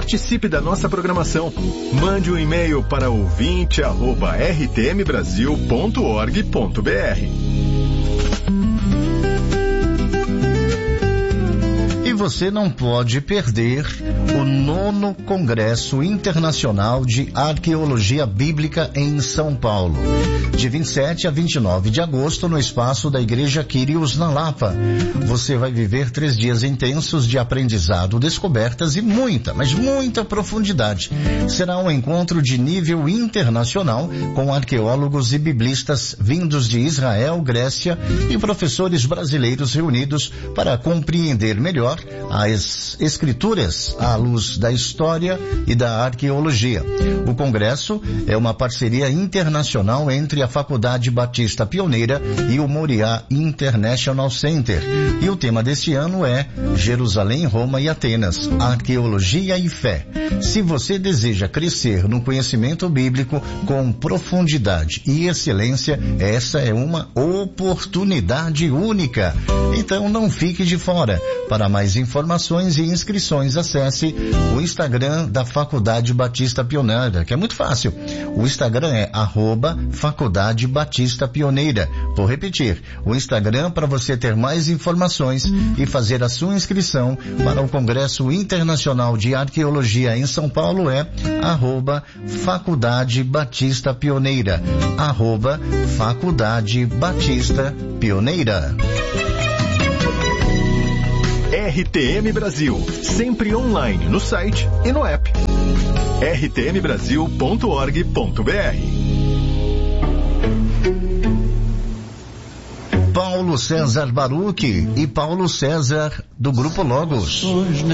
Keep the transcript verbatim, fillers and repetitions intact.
Participe da nossa programação. Mande um e-mail para ouvinte arroba r t m brasil ponto org ponto b r. E você não pode perder o nono Congresso Internacional de Arqueologia Bíblica em São Paulo, de vinte e sete a vinte e nove de agosto, no espaço da Igreja Quírios, na Lapa. Você vai viver três dias intensos de aprendizado, descobertas e muita, mas muita profundidade. Será um encontro de nível internacional com arqueólogos e biblistas vindos de Israel, Grécia e professores brasileiros reunidos para compreender melhor as escrituras à luz da história e da arqueologia. O congresso é uma parceria internacional entre a Faculdade Batista Pioneira e o Moriá International Center. E o tema deste ano é Jerusalém, Roma e Atenas, Arqueologia e Fé. Se você deseja crescer no conhecimento bíblico com profundidade e excelência, essa é uma oportunidade única. Então não fique de fora. Para mais informações e inscrições, acesse o Instagram da Faculdade Batista Pioneira, que é muito fácil. O Instagram é arroba Faculdade Batista Pioneira. Vou repetir, o Instagram para você ter mais informações e fazer a sua inscrição para o Congresso Internacional de Arqueologia em São Paulo é arroba Faculdade Batista Pioneira, arroba Faculdade Batista Pioneira. R T M Brasil, sempre online no site e no app. r t m brasil ponto org ponto b r. Paulo César Baruch e Paulo César do Grupo Logos.